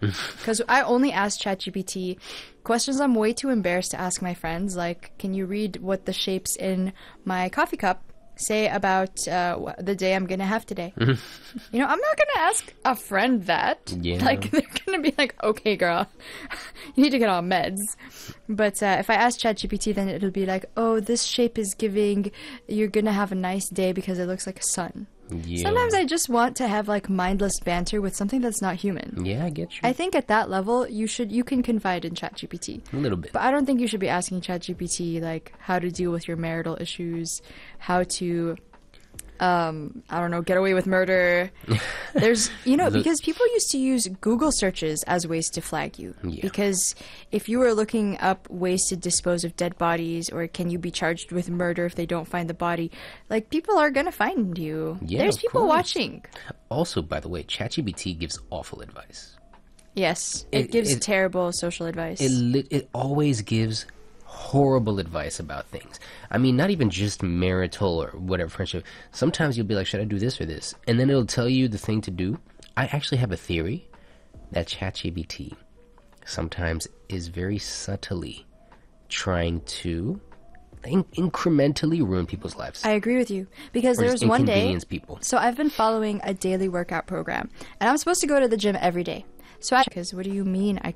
Because I only ask ChatGPT questions I'm way too embarrassed to ask my friends. Like, can you read what the shapes in my coffee cup say about the day I'm going to have today? I'm not going to ask a friend that. Yeah. Like, they're going to be like, okay, girl, you need to get on meds. But if I ask ChatGPT, then it'll be like, oh, this shape is giving you're going to have a nice day because it looks like a sun. Yeah. Sometimes I just want to have like mindless banter with something that's not human. Yeah, I get you. I think at that level, you can confide in ChatGPT. A little bit. But I don't think you should be asking ChatGPT like how to deal with your marital issues, how to, get away with murder. There's, because people used to use Google searches as ways to flag you. Yeah. Because if you were looking up ways to dispose of dead bodies, or can you be charged with murder if they don't find the body, like people are gonna find you. Yeah, There's of people course. watching. Also, by the way, ChatGPT gives awful advice. Yes, it gives terrible social advice. It always gives horrible advice about things. I mean, not even just marital or whatever friendship. Sometimes you'll be like, should I do this or this? And then it'll tell you the thing to do. I actually have a theory that ChatGPT sometimes is very subtly trying to incrementally ruin people's lives. I agree with you, because Or there just was one day. inconvenience people. So I've been following a daily workout program, and I'm supposed to go to the gym every day. So because what do you mean I